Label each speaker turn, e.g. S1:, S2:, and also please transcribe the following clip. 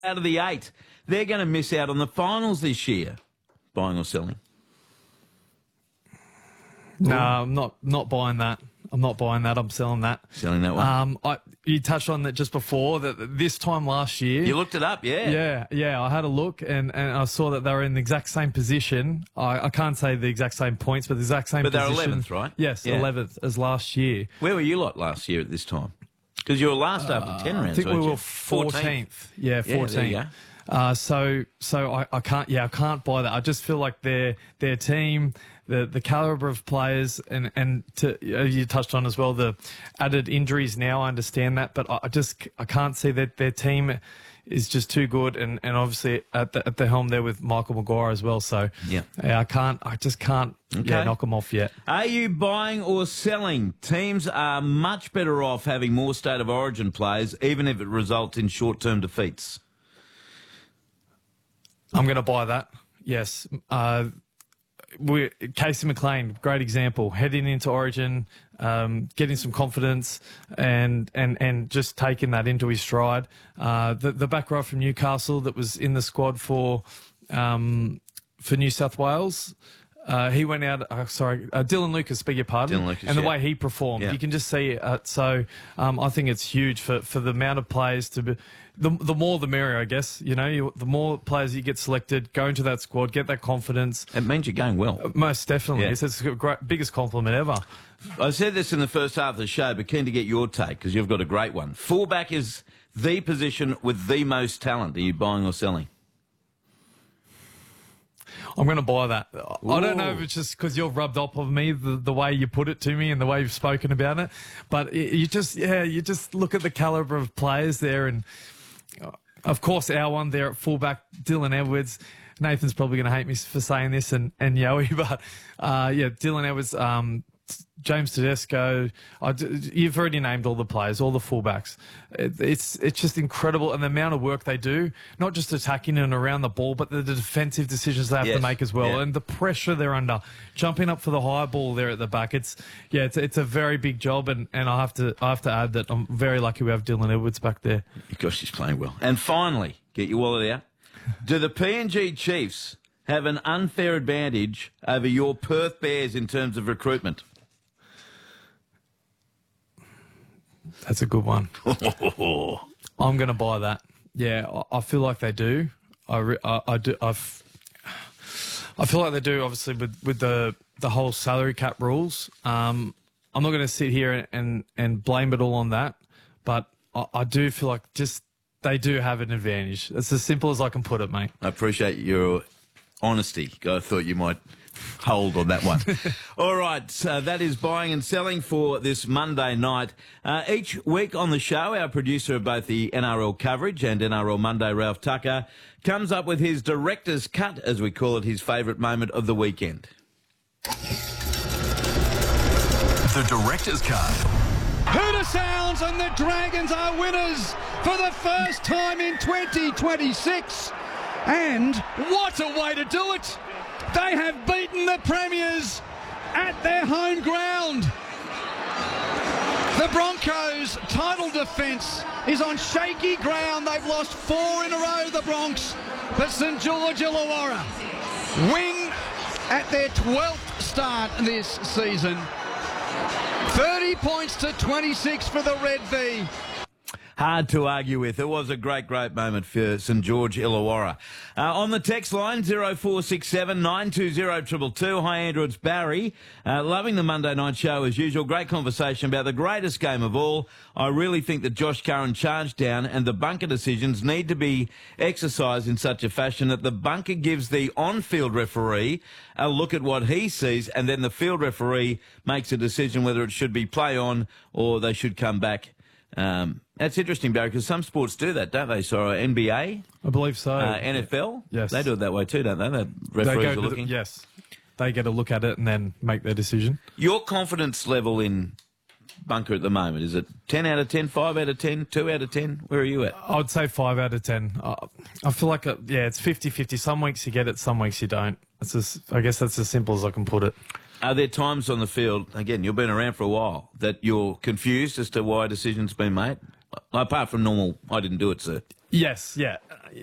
S1: out of the 8. They're going to miss out on the finals this year. Buying or selling?
S2: No, I'm not buying that. I'm not buying that. I'm selling that.
S1: Selling that one?
S2: You touched on that just before, that this time last year.
S1: You looked it up, yeah.
S2: Yeah. I had a look and I saw that they were in the exact same position. I can't say the exact same points, but the exact same
S1: But
S2: position.
S1: they're 11th, right?
S2: Yes,
S1: Yeah.
S2: 11th as last year.
S1: Where were you lot last year at this time? Because you were last after 10 rounds,
S2: I think we
S1: weren't
S2: were
S1: you?
S2: 14th. Yeah, 14th.
S1: Yeah, there you go.
S2: So I can't buy that. I just feel like their team, the caliber of players, and you touched on as well the added injuries. Now I understand that, but I can't see that their team is just too good, and obviously at the helm there with Michael Maguire as well. So
S1: Yeah.
S2: I just can't knock them off yet.
S1: Are you buying or selling? Teams are much better off having more State of Origin players, even if it results in short-term defeats.
S2: I'm going to buy that. Yes. Casey McLean, great example. Heading into Origin, getting some confidence and just taking that into his stride. The back row from Newcastle that was in the squad for New South Wales. He went out, Dylan Lucas, beg your pardon.
S1: Dylan Lucas,
S2: and the
S1: yeah.
S2: way he performed,
S1: Yeah.
S2: you can just see it. I think it's huge for the amount of players to be. The more the merrier, I guess. You know, the more players you get selected, go into that squad, get that confidence.
S1: It means you're going well.
S2: Most definitely.
S1: Yeah.
S2: It's the biggest compliment ever.
S1: I said this in the first half of the show, but keen to get your take because you've got a great one. Fullback is the position with the most talent. Are you buying or selling?
S2: I'm going to buy that. I don't know
S1: Ooh.
S2: if it's just because you're rubbed off of me, the way you put it to me and the way you've spoken about it. But you just look at the caliber of players there. And, of course, our one there at fullback, Dylan Edwards. Nathan's probably going to hate me for saying this and Yowie, but, Dylan Edwards, James Tedesco, you've already named all the players, all the fullbacks. It's just incredible, and the amount of work they do, not just attacking and around the ball, but the defensive decisions they have to make as well,
S1: Yeah.
S2: and the pressure they're under, jumping up for the high ball there at the back. It's a very big job, and I have to add that I'm very lucky we have Dylan Edwards back there.
S1: Gosh, he's playing well. And finally, get your wallet out. Do the PNG Chiefs have an unfair advantage over your Perth Bears in terms of recruitment?
S2: That's a good one. I'm going to buy that. Yeah, I feel like they do. I do. I feel like they do. Obviously, with the whole salary cap rules. I'm not going to sit here and blame it all on that, but I do feel like just they do have an advantage. It's as simple as I can put it, mate.
S1: I appreciate your honesty. I thought you might hold on that one. All right, that is buying and selling for this Monday night. Each week on the show, our producer of both the NRL coverage and NRL Monday, Ralph Tucker, comes up with his director's cut, as we call it, his favourite moment of the weekend.
S3: The director's cut.
S4: Hooter sounds and the Dragons are winners for the first time in 2026. And what a way to do it! They have beaten the Premiers at their home ground. The Broncos' title defence is on shaky ground. They've lost 4 in a row, the Bronx. But St George Illawarra win at their 12th start this season. 30 points to 26 for the Red V.
S1: Hard to argue with. It was a great moment for St George Illawarra. On the text line, 0467 920 222. Hi, Andrew, it's Barry. Loving the Monday night show as usual. Great conversation about the greatest game of all. I really think that Josh Curran charged down and the bunker decisions need to be exercised in such a fashion that the bunker gives the on-field referee a look at what he sees and then the field referee makes a decision whether it should be play on or they should come back. That's interesting, Barry, because some sports do that, don't they? So NBA?
S2: I believe so.
S1: NFL?
S2: Yes.
S1: They do it that way too, don't they? The referees are looking.
S2: Yes. They get a look at it and then make their decision.
S1: Your confidence level in bunker at the moment, is it 10 out of 10, 5 out of 10, 2 out of 10? Where are you at?
S2: I would say 5 out of 10. I feel like, it's 50-50. Some weeks you get it, some weeks you don't. I guess that's as simple as I can put it.
S1: Are there times on the field, again, you've been around for a while, that you're confused as to why a decision's been made? Apart from normal, I didn't do it, sir.
S2: Yes, yeah.